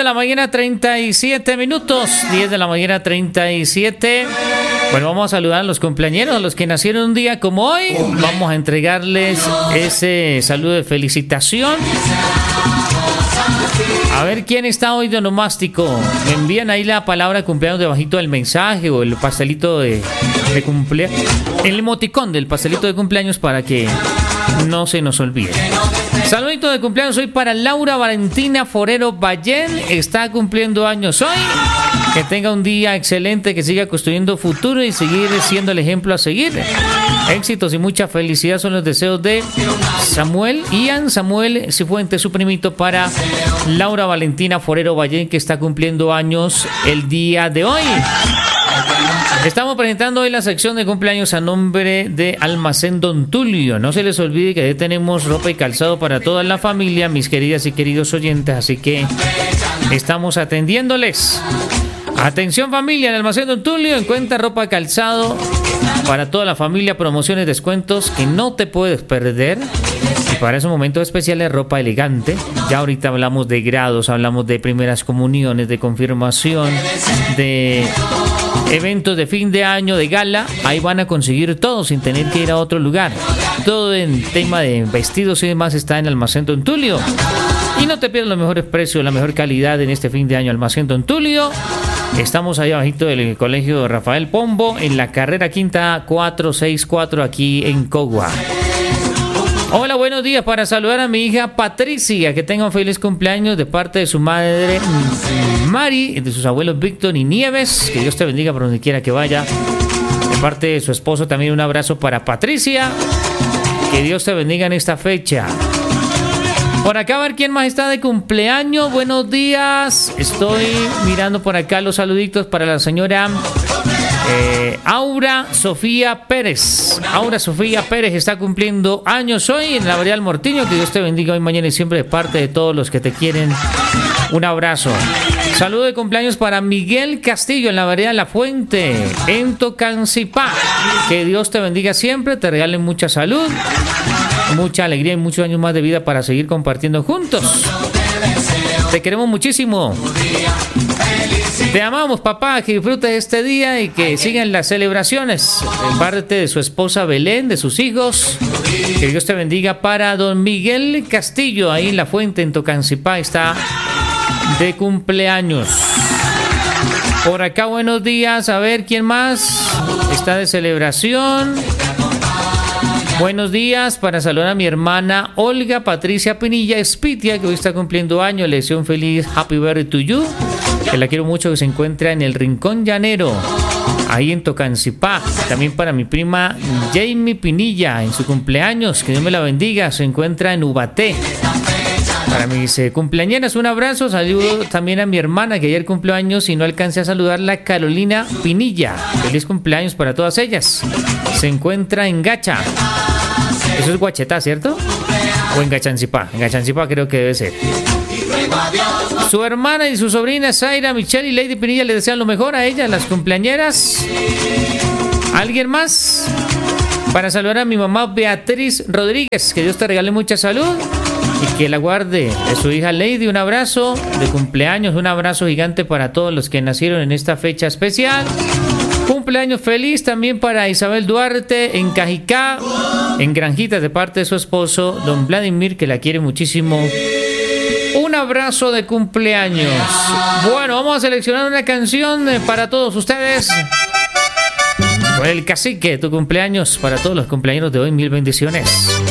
la mañana, 37 minutos. 10 de la mañana, 37. Bueno, vamos a saludar a los cumpleañeros, a los que nacieron un día como hoy. Vamos a entregarles ese saludo de felicitación. A ver quién está hoy de onomástico. Me envían ahí la palabra cumpleaños debajito del mensaje o el pastelito de cumpleaños. El emoticón del pastelito de cumpleaños para que no se nos olvide. Saludito de cumpleaños hoy para Laura Valentina Forero Ballén. Está cumpliendo años hoy. Que tenga un día excelente, que siga construyendo futuro y seguir siendo el ejemplo a seguir. Éxitos y mucha felicidad son los deseos de Ian Samuel Cifuentes, su primito, para Laura Valentina Forero Ballén, que está cumpliendo años el día de hoy. Estamos presentando hoy la sección de cumpleaños a nombre de Almacén Don Tulio. No se les olvide que ahí tenemos ropa y calzado para toda la familia, mis queridas y queridos oyentes, así que estamos atendiéndoles. Atención familia, en el Almacén Don Tulio encuentra ropa y calzado para toda la familia, promociones, descuentos que no te puedes perder. Y para esos momentos especiales, ropa elegante. Ya ahorita hablamos de grados, hablamos de primeras comuniones, de confirmación, de eventos de fin de año, de gala. Ahí van a conseguir todo sin tener que ir a otro lugar. Todo en tema de vestidos y demás está en Almacén Don Tulio. Y no te pierdas los mejores precios, la mejor calidad en este fin de año. Almacén Don Tulio. Estamos ahí abajito del colegio Rafael Pombo, en la carrera quinta 464, aquí en Cogua. Hola, buenos días, para saludar a mi hija Patricia, que tenga un feliz cumpleaños de parte de su madre Mari, de sus abuelos Víctor y Nieves. Que Dios te bendiga por donde quiera que vaya. De parte de su esposo también un abrazo para Patricia. Que Dios te bendiga en esta fecha. Por acá a ver quién más está de cumpleaños. Buenos días. Estoy mirando por acá los saluditos para la señora Aura Sofía Pérez. Aura Sofía Pérez está cumpliendo años hoy en la Variedad del Mortiño. Que Dios te bendiga hoy, mañana y siempre de parte de todos los que te quieren. Un abrazo. Saludo de cumpleaños para Miguel Castillo en la Variedad La Fuente, en Tocancipá. Que Dios te bendiga siempre, te regale mucha salud, mucha alegría y muchos años más de vida para seguir compartiendo juntos. Te queremos muchísimo. Te amamos, papá, que disfrutes este día y que sigan las celebraciones de parte de su esposa Belén, de sus hijos. Que Dios te bendiga para don Miguel Castillo, ahí en La Fuente, en Tocancipá, está de cumpleaños. Por acá, buenos días, a ver quién más está de celebración. Buenos días, para saludar a mi hermana Olga Patricia Pinilla Espitia, que hoy está cumpliendo años. Le deseo un feliz Happy Birthday to you, que la quiero mucho, que se encuentra en el Rincón Llanero, ahí en Tocancipá. También para mi prima Jamie Pinilla, en su cumpleaños, que Dios me la bendiga, se encuentra en Ubaté. Para mis cumpleañeras, un abrazo. Saludo también a mi hermana, que ayer cumplió años y no alcancé a saludarla, Carolina Pinilla. Feliz cumpleaños para todas ellas. Se encuentra en Gacha. Eso es Guachetá, ¿cierto? O en Gachancipá. En Gachancipá creo que debe ser. Su hermana y su sobrina Zaira, Michelle y Lady Pinilla le desean lo mejor a ellas, las cumpleañeras. ¿Alguien más? Para saludar a mi mamá Beatriz Rodríguez, que Dios te regale mucha salud y que la guarde. De su hija Lady, un abrazo de cumpleaños, un abrazo gigante para todos los que nacieron en esta fecha especial. Cumpleaños feliz también para Isabel Duarte en Cajicá, en Granjitas, de parte de su esposo, don Vladimir, que la quiere muchísimo. Un abrazo de cumpleaños. Bueno, vamos a seleccionar una canción para todos ustedes. Por el cacique, tu cumpleaños, para todos los cumpleaños de hoy, mil bendiciones.